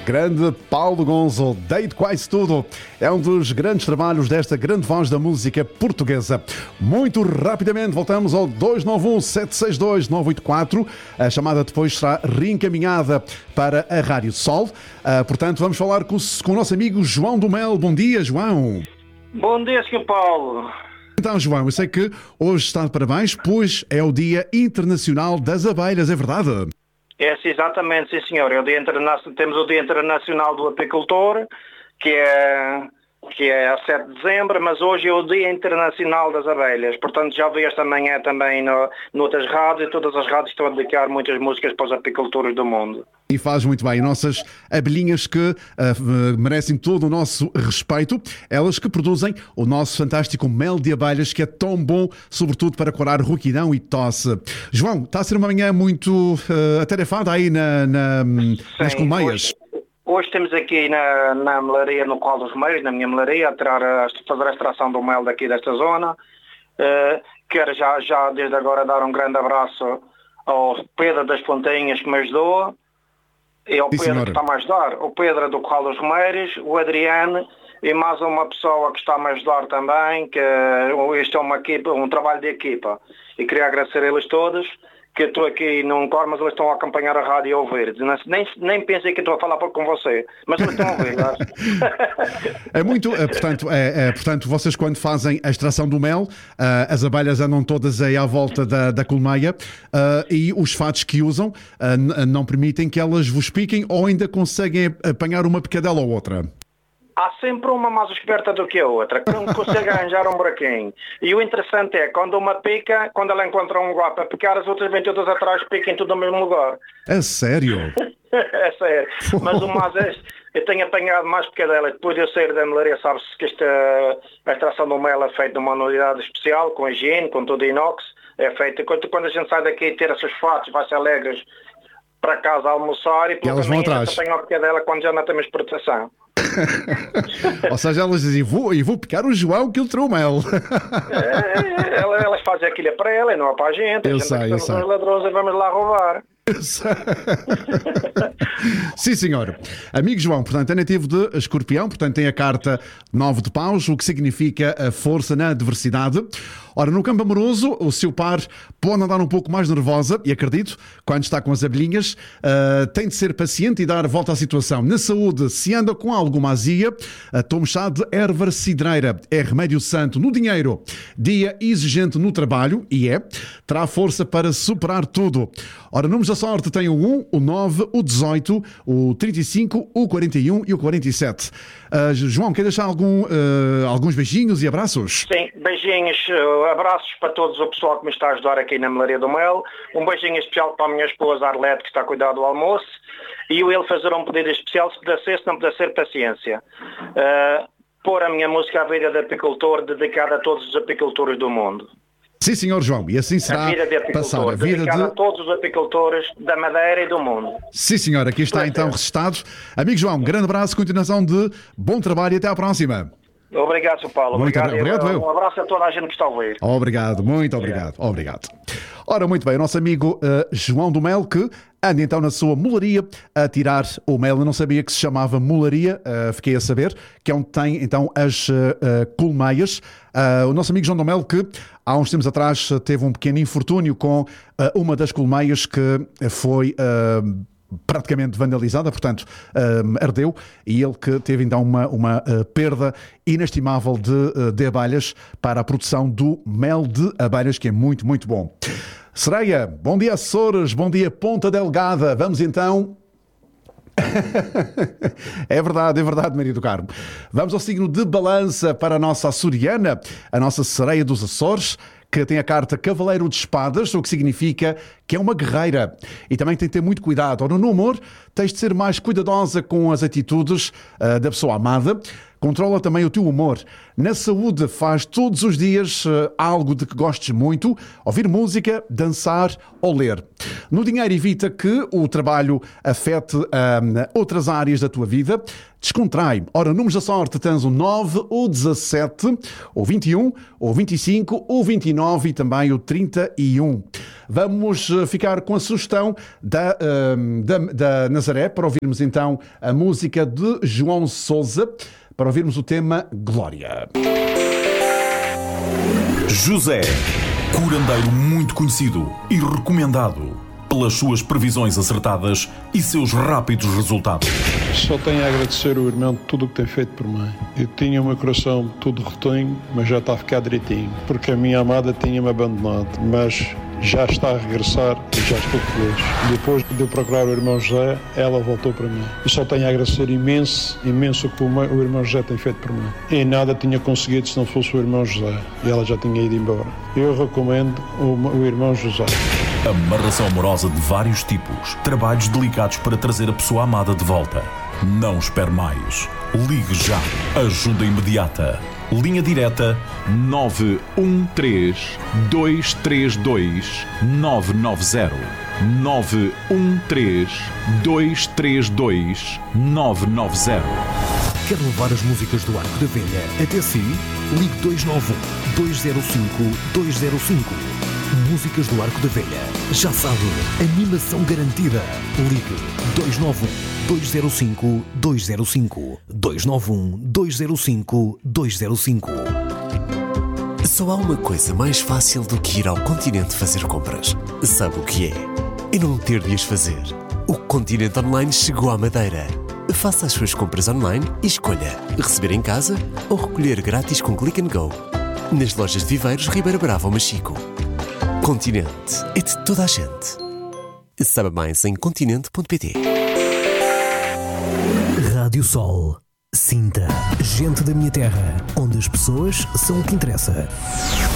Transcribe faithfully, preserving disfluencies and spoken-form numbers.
Grande Paulo Gonzo, Deito Quase Tudo. É um dos grandes trabalhos desta grande voz da música portuguesa. Muito rapidamente voltamos ao dois nove um, sete seis dois, nove oito quatro. A chamada depois será reencaminhada para a Rádio Sol. Uh, portanto, vamos falar com, com o nosso amigo João do Mel. Bom dia, João. Bom dia, senhor Paulo. Então, João, eu sei que hoje está de parabéns, pois é o Dia Internacional das Abelhas, é verdade? É, sim, exatamente, sim senhor. É o Dia Internacional, temos o Dia Internacional do Apicultor, que é, que é a sete de dezembro, mas hoje é o Dia Internacional das Abelhas. Portanto, já vi esta manhã também no, noutras rádios, e todas as rádios estão a dedicar muitas músicas para os apicultores do mundo. E faz muito bem. Nossas abelhinhas que uh, merecem todo o nosso respeito, elas que produzem o nosso fantástico mel de abelhas, que é tão bom, sobretudo para curar rouquidão e tosse. João, está a ser uma manhã muito uh, atarefada aí na, na, Sim, nas colmeias. Hoje, hoje temos aqui na, na melaria, no Qual dos Meios, na minha melaria, a tirar, a fazer a extração do mel daqui desta zona. Uh, quero já, já desde agora dar um grande abraço ao Pedro das Fontainhas que me ajudou. É o Pedro Sim, que está-me a ajudar, o Pedro do Corral dos Romeiros, o Adriano e mais uma pessoa que está-me a ajudar também, que este é uma equipa, um trabalho de equipa. E queria agradecer a eles todos, que eu estou aqui num cor, mas eles estão a acompanhar a rádio e a ouvir. Nem, nem pensei que estou a falar com você, mas eles estão a ouvir. É muito, é, portanto, é, é, portanto, vocês quando fazem a extração do mel, uh, as abelhas andam todas aí à volta da, da colmeia uh, e os fatos que usam uh, não permitem que elas vos piquem ou ainda conseguem apanhar uma picadela ou outra? Há sempre uma mais esperta do que a outra, que não consegue arranjar um buraquinho. E o interessante é, quando uma pica, quando ela encontra um lugar para picar, as outras vêm todas atrás, piquem tudo no mesmo lugar. É sério? É sério. Mas o mais é, eu tenho apanhado mais picadelas. Depois de eu sair da melaria, sabe-se que esta, a extração do mel é feita numa unidade especial, com higiene, com tudo inox. É feita, quando, quando a gente sai daqui e ter esses fatos, vai-se alegres para casa a almoçar e, e elas vão atrás. Apanham a picadela quando já não temos proteção. Ou seja, elas dizem, vou, e vou picar o João que ele trouxe mel. É, elas fazem aquilo para ela e não é para a gente. Eu a gente sei, eu sei. Os ladrões e vamos lá roubar. Sim, senhor. Amigo João, portanto, é nativo de Escorpião, portanto tem a carta nove de paus, o que significa a força na adversidade. Ora, no campo amoroso, o seu par pode andar um pouco mais nervosa, e acredito, quando está com as abelhinhas, uh, tem de ser paciente e dar volta à situação. Na saúde, se anda com alguma azia, uh, tome chá de erva cidreira, é remédio santo. No dinheiro, dia exigente no trabalho, e é, terá força para superar tudo. Ora, números da sorte tem o um, o nove, o dezoito, o trinta e cinco, o quarenta e um e o quarenta e sete. Uh, João, quer deixar algum, uh, alguns beijinhos e abraços? Sim, beijinhos, uh, abraços para todos o pessoal que me está a ajudar aqui na Melaria do Mel. Um beijinho especial para a minha esposa Arlete, que está a cuidar do almoço. E eu ele fazer um pedido especial, se puder ser, se não puder ser, paciência. Uh, pôr a minha música A Vida de Apicultor, dedicada a todos os apicultores do mundo. Sim, senhor João, e assim será a vida de passar a vida dedicada de... a todos os apicultores da Madeira e do mundo. Sim, senhor, aqui está então registado. Amigo João, um grande abraço, continuação de bom trabalho e até à próxima. Obrigado, Sr. Paulo. Muito obrigado. obrigado. Um abraço a toda a gente que está a ouvir. Obrigado, muito obrigado. Obrigado. Ora, muito bem, o nosso amigo uh, João do Mel, que anda então na sua mularia a tirar o mel. Eu não sabia que se chamava mularia, uh, fiquei a saber, que é onde tem então as uh, uh, colmeias. Uh, o nosso amigo João do Mel, que há uns tempos atrás teve um pequeno infortúnio com uh, uma das colmeias que foi... Uh, praticamente vandalizada, portanto um, ardeu, e ele que teve então uma, uma uh, perda inestimável de, uh, de abelhas para a produção do mel de abelhas, que é muito, muito bom. Sereia, bom dia Açores, bom dia Ponta Delgada, vamos então... É verdade, é verdade, Maria do Carmo. Vamos ao signo de balança para a nossa açoriana, a nossa sereia dos Açores, que tem a carta Cavaleiro de Espadas, o que significa que é uma guerreira. E também tem que ter muito cuidado. Ora, no amor, tens de ser mais cuidadosa com as atitudes uh, da pessoa amada. controla também o teu humor. Na saúde, faz todos os dias uh, algo de que gostes muito, ouvir música, dançar ou ler. No dinheiro, evita que o trabalho afete uh, outras áreas da tua vida. Descontrai. Ora, números da sorte, tens o nove, o dezassete, o vinte e um, o vinte e cinco, o vinte e nove e também o trinta e um. Vamos ficar com a sugestão da, uh, da, da Nazaré para ouvirmos então a música de João Sousa, para ouvirmos o tema Glória. José, curandeiro muito conhecido e recomendado pelas suas previsões acertadas e seus rápidos resultados. Só tenho a agradecer ao irmão de tudo o que tem feito por mim. Eu tinha o meu coração todo rotinho, mas já está a ficar direitinho, porque a minha amada tinha-me abandonado, mas já está a regressar e já estou feliz. Depois de eu procurar o irmão José, ela voltou para mim. Eu só tenho a agradecer imenso, imenso o que o irmão José tem feito por mim. E nada tinha conseguido se não fosse o irmão José. E ela já tinha ido embora. Eu recomendo o, o irmão José. Amarração amorosa de vários tipos. Trabalhos delicados para trazer a pessoa amada de volta. Não espere mais. Ligue já. Ajuda imediata. Linha direta nove um três, dois três dois, nove nove zero. nove um três, dois três dois, nove nove zero. Quer levar as músicas do Arco da Velha até si? Ligue dois nove um, dois zero cinco, dois zero cinco. Músicas do Arco da Velha. Já sabe, animação garantida. Ligue dois nove um, dois zero cinco, dois zero cinco. dois nove um, dois zero cinco, dois zero cinco. Só há uma coisa mais fácil do que ir ao Continente fazer compras. Sabe o que é? E não ter de as fazer. O Continente Online chegou à Madeira. Faça as suas compras online e escolha receber em casa ou recolher grátis com Click and Go. Nas lojas de Viveiros, Ribeira Brava ou Machico. Continente é de toda a gente. Saiba mais em continente ponto pt. Rádio Sol, Sinta, gente da minha terra, onde as pessoas são o que interessa.